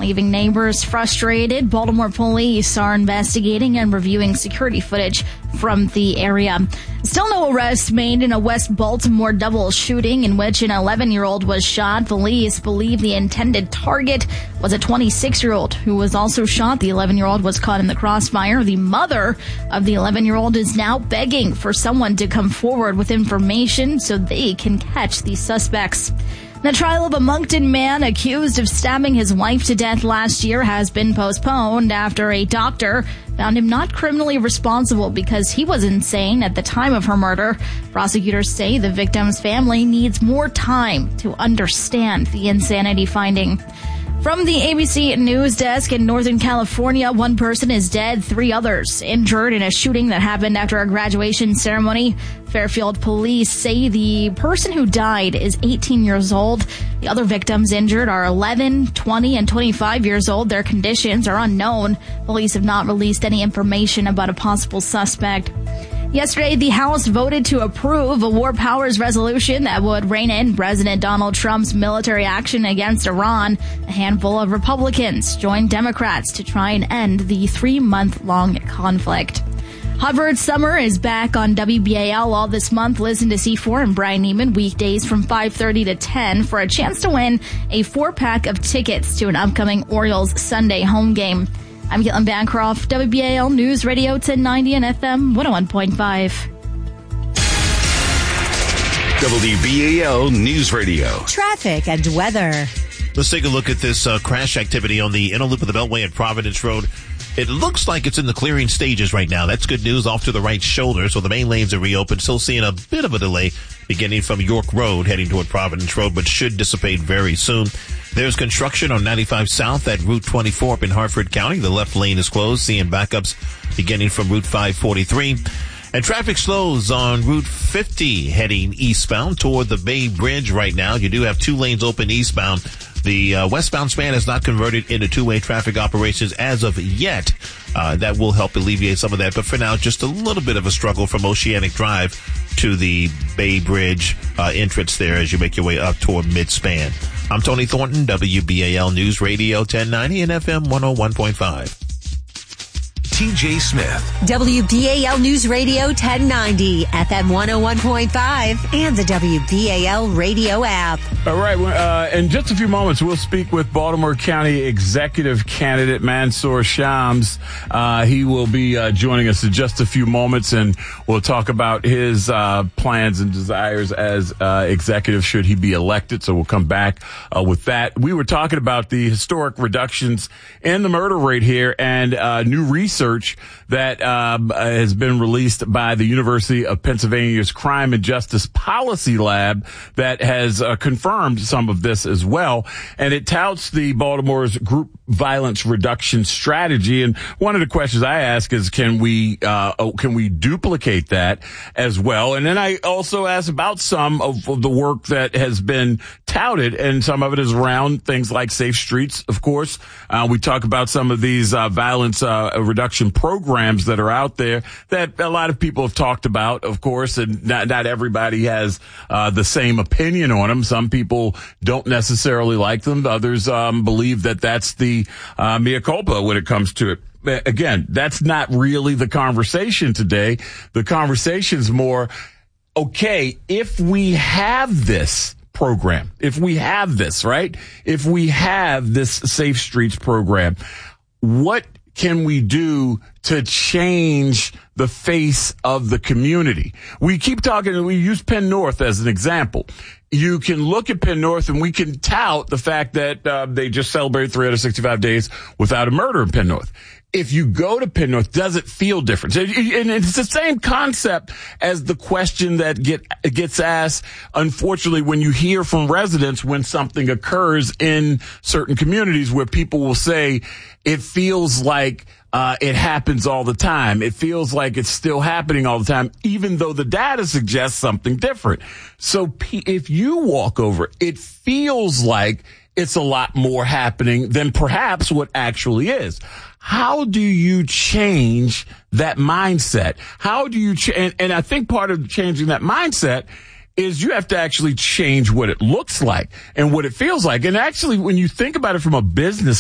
leaving neighbors frustrated. Baltimore police are investigating and reviewing security footage from the area. Still no arrests made in a West Baltimore double shooting in which an 11-year-old was shot. Police believe the intended target was a 26-year-old who was also shot. The 11-year-old was caught in the crossfire. The mother of the 11-year-old is now begging for someone to come forward with information so they can catch the suspects. The trial of a Moncton man accused of stabbing his wife to death last year has been postponed after a doctor found him not criminally responsible because he was insane at the time of her murder. Prosecutors say the victim's family needs more time to understand the insanity finding. From the ABC News Desk in Northern California, one person is dead, 3 others injured in a shooting that happened after a graduation ceremony. Fairfield police say the person who died is 18 years old. The other victims injured are 11, 20, and 25 years old. Their conditions are unknown. Police have not released any information about a possible suspect. Yesterday, the House voted to approve a war powers resolution that would rein in President Donald Trump's military action against Iran. A handful of Republicans joined Democrats to try and end the 3-month-long conflict. Hubbard Summer is back on WBAL all this month. Listen to C4 and Brian Neiman weekdays from 5:30 to 10 for a chance to win a 4-pack of tickets to an upcoming Orioles Sunday home game. I'm Caitlin Bancroft, WBAL News Radio 1090 and FM 101.5. WBAL News Radio. Traffic and weather. Let's take a look at this crash activity on the inner loop of the Beltway at Providence Road. It looks like it's in the clearing stages right now. That's good news off to the right shoulder. So the main lanes are reopened. Still seeing a bit of a delay beginning from York Road heading toward Providence Road, but should dissipate very soon. There's construction on 95 South at Route 24 up in Hartford County. The left lane is closed, seeing backups beginning from Route 543. And traffic slows on Route 50 heading eastbound toward the Bay Bridge right now. You do have 2 lanes open eastbound. The westbound span has not converted into 2-way traffic operations as of yet. That will help alleviate some of that. But for now, just a little bit of a struggle from Oceanic Drive to the Bay Bridge entrance there as you make your way up toward mid-span. I'm Tony Thornton, WBAL News Radio 1090 and FM 101.5. TJ Smith. WBAL News Radio 1090, FM 101.5, and the WBAL radio app. All right. In just a few moments, we'll speak with Baltimore County Executive Candidate Mansour Shams. He will be joining us in just a few moments, and we'll talk about his plans and desires as executive should he be elected. So we'll come back with that. We were talking about the historic reductions in the murder rate here and new research that has been released by the University of Pennsylvania's Crime and Justice Policy Lab that has confirmed some of this as well. And it touts the Baltimore's group violence reduction strategy. And one of the questions I ask is, can we duplicate that as well? And then I also ask about some of the work that has been touted, and some of it is around things like Safe Streets, of course. We talk about some of these violence reduction programs that are out there that a lot of people have talked about, of course, and not everybody has the same opinion on them. Some people don't necessarily like them. Others believe that that's the mea culpa when it comes to it. Again, that's not really the conversation today. The conversation's more, okay, if we have this program, if we have this, right? If we have this Safe Streets program, what can we do to change the face of the community? We keep talking, we use Penn North as an example. You can look at Penn North and we can tout the fact that they just celebrated 365 days without a murder in Penn North. If you go to Penn North, does it feel different? And it's the same concept as the question that gets asked, unfortunately, when you hear from residents when something occurs in certain communities where people will say, it feels like it happens all the time. It feels like it's still happening all the time, even though the data suggests something different. So if you walk over, it feels like it's a lot more happening than perhaps what actually is. How do you change that mindset? How do you and I think part of changing that mindset is you have to actually change what it looks like and what it feels like. And actually, when you think about it from a business